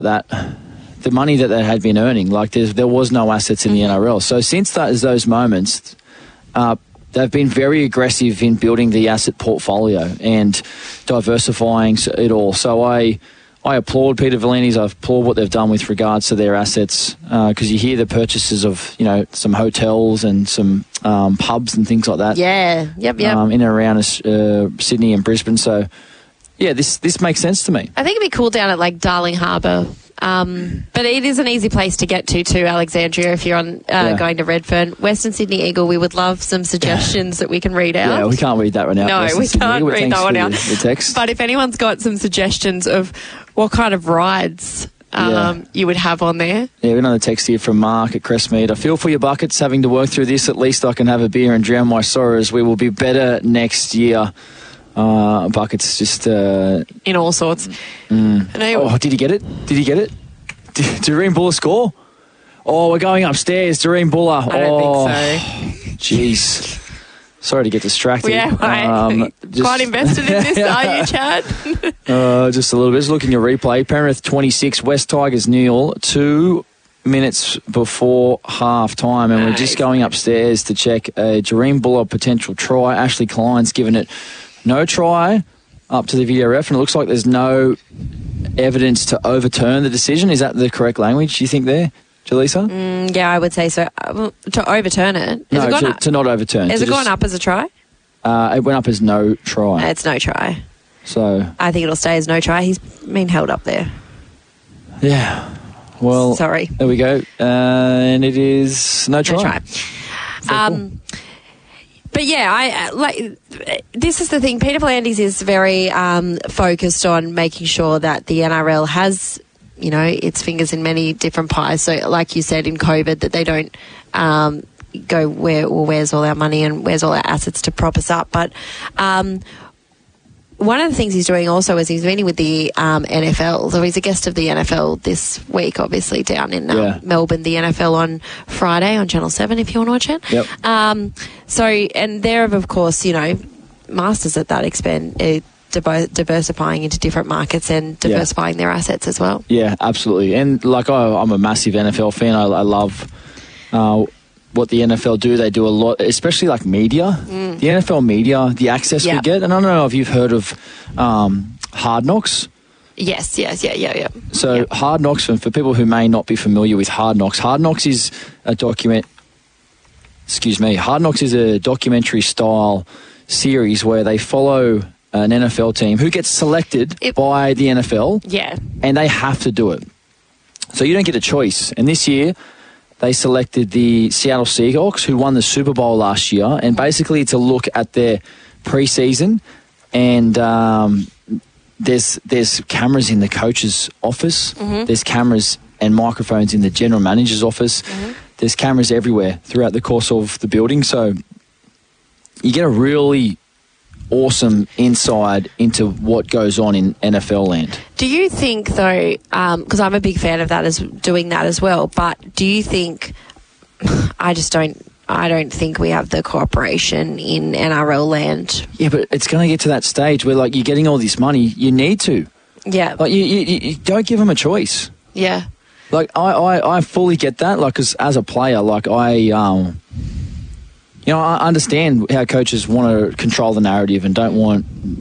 that the money that they had been earning, like there was no assets in the NRL. So since those moments, they've been very aggressive in building the asset portfolio and diversifying it all. So I applaud Peter V'landys. I applaud what they've done with regards to their assets, because you hear the purchases of, some hotels and some pubs and things like that. Yeah, yep. In and around Sydney and Brisbane. So, yeah, this makes sense to me. I think it'd be cool down at like Darling Harbour. But it is an easy place to get to Alexandria if you're going to Redfern. Western Sydney Eagle, we would love some suggestions that we can read out. Yeah, we can't read that right now. No, Western we Sydney can't Eagle, read that one out. The text. But if anyone's got some suggestions of what kind of rides you would have on there. Yeah, we have another text here from Mark at Crestmead. I feel for your buckets having to work through this. At least I can have a beer and drown my sorrows. We will be better next year. Buckets just... in all sorts. Oh, did he get it? Doreen Buller score? Oh, we're going upstairs. Doreen Buller. I don't think so. Jeez. Sorry to get distracted. Yeah, quite invested in this, are you, Chad? Just a little bit. Just looking at your replay. Penrith 26, West Tigers 0, 2 minutes before half time, and we're just going upstairs to check a Doreen Buller potential try. Ashley Klein's given it no try up to the video ref, and it looks like there's no evidence to overturn the decision. Is that the correct language, you think, there, Jaleesa? Yeah, I would say so. To overturn it? To not overturn. Has it gone up as a try? It went up as no try. It's no try. So I think it'll stay as no try. He's been held up there. Yeah. Well, sorry. There we go. And it is no try. No try. Cool. But yeah, this is the thing. Peter V'landys is very focused on making sure that the NRL has, its fingers in many different pies. So, like you said, in COVID, that they don't go where's all our money and where's all our assets to prop us up. But one of the things he's doing also is he's meeting with the NFL. So he's a guest of the NFL this week, obviously, down in Melbourne, the NFL on Friday on Channel 7, if you want to watch it. Yep. And they're, of course, masters at that diversifying into different markets and diversifying their assets as well. Yeah, absolutely. And, I'm a massive NFL fan. I love what the NFL do. They do a lot, especially media. The NFL media, the access we get. And I don't know if you've heard of Hard Knocks. Yes, yeah. So Hard Knocks, for people who may not be familiar with Hard Knocks is a Hard Knocks is a documentary style series where they follow an NFL team who gets selected by the NFL. Yeah. And they have to do it. So you don't get a choice. And this year, they selected the Seattle Seahawks, who won the Super Bowl last year, and basically to look at their preseason. And there's cameras in the coach's office. There's cameras and microphones in the general manager's office. There's cameras everywhere throughout the course of the building. So you get a really awesome insight into what goes on in NFL land. Do you think, though, because I'm a big fan of doing that as well, but do you think, I don't think we have the cooperation in NRL land. Yeah, but it's going to get to that stage where, you're getting all this money, you need to. Yeah. You don't give them a choice. Yeah. I fully get that, because as a player, I understand how coaches want to control the narrative and don't want